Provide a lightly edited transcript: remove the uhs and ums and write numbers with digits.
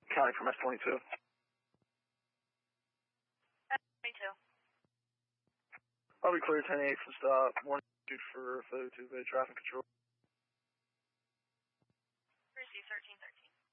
County from S22. S22. I'll be clear 10-8 from stop. Warning for 32 bay traffic control. Receive 1313.